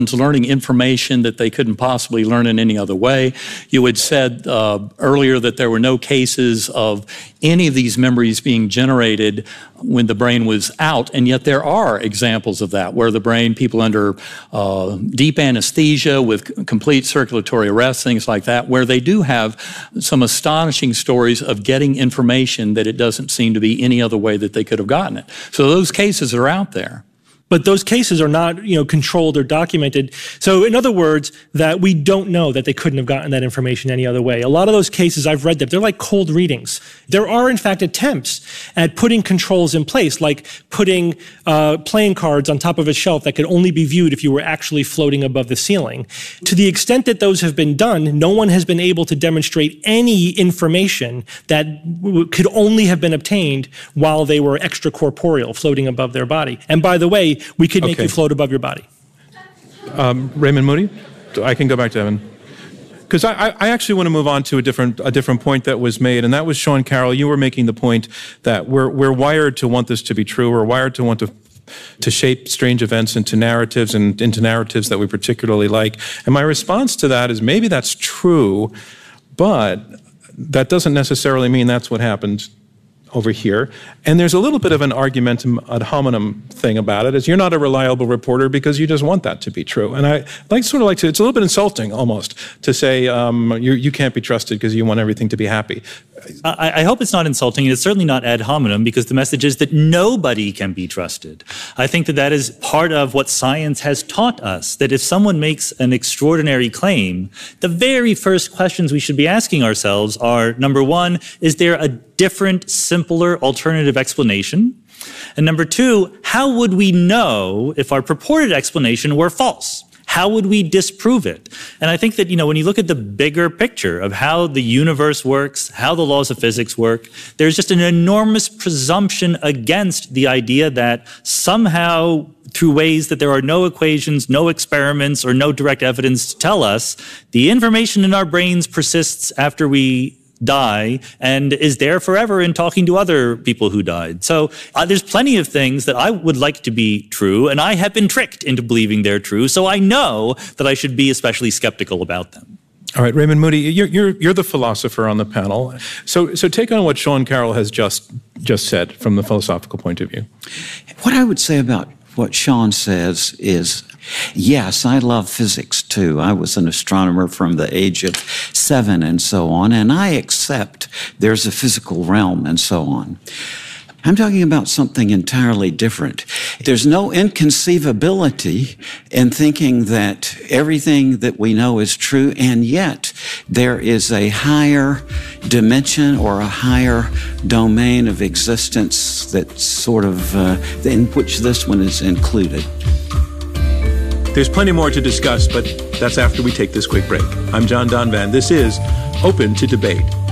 learning information that they couldn't possibly learn in any other way. You had said earlier that there were no cases of any of these memories being generated when the brain was out, and yet there are examples of that, where the brain, people under deep anesthesia with complete circulatory arrest, things like that, where they do have some astonishing stories of getting information that it doesn't seem to be any other way that they could have gotten it. So those cases are out there. But those cases are not, controlled or documented. So in other words, that we don't know that they couldn't have gotten that information any other way. A lot of those cases, I've read them, they're like cold readings. There are, in fact, attempts at putting controls in place, like putting playing cards on top of a shelf that could only be viewed if you were actually floating above the ceiling. To the extent that those have been done, no one has been able to demonstrate any information that could only have been obtained while they were extracorporeal, floating above their body. And by the way, we could make you float above your body. Raymond Moody? I can go back to Evan. Because I actually want to move on to a different point that was made, and that was, Sean Carroll, you were making the point that we're wired to want this to be true. We're wired to want to shape strange events into narratives and into narratives that we particularly like. And my response to that is maybe that's true, but that doesn't necessarily mean that's what happened over here. And there's a little bit of an argumentum ad hominem thing about it, is you're not a reliable reporter because you just want that to be true. And I it's a little bit insulting almost to say you can't be trusted because you want everything to be happy. I hope it's not insulting, and it's certainly not ad hominem, because the message is that nobody can be trusted. I think that is part of what science has taught us, that if someone makes an extraordinary claim, the very first questions we should be asking ourselves are, number one, is there a different, simpler, alternative explanation? And number two, how would we know if our purported explanation were false? How would we disprove it? And I think that, when you look at the bigger picture of how the universe works, how the laws of physics work, there's just an enormous presumption against the idea that somehow, through ways that there are no equations, no experiments, or no direct evidence to tell us, the information in our brains persists after we die and is there forever in talking to other people who died. So there's plenty of things that I would like to be true, and I have been tricked into believing they're true, so I know that I should be especially skeptical about them. All right, Raymond Moody, you're the philosopher on the panel. So take on what Sean Carroll has just said from the philosophical point of view. What I would say about what Sean says is, yes, I love physics too. I was an astronomer from the age of 7 and so on, and I accept there's a physical realm and so on. I'm talking about something entirely different. There's no inconceivability in thinking that everything that we know is true, and yet there is a higher dimension or a higher domain of existence that's sort of in which this one is included. There's plenty more to discuss, but that's after we take this quick break. I'm John Donvan. This is Open to Debate.